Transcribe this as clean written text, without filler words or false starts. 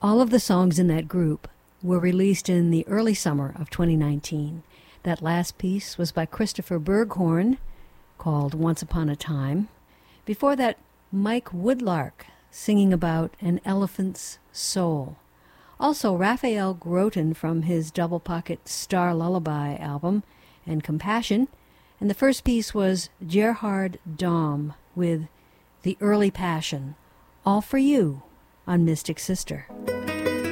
All of the songs in that group were released in the early summer of 2019. That last piece was by Christopher Berghorn, called Once Upon a Time. Before that, Mike Woodlark singing about an elephant's soul. Also, Raphael Groton from his Double Pocket Star Lullaby album, and Compassion. And the first piece was Gerhard Daum with The Early Passion. All for you on Mystic Sister.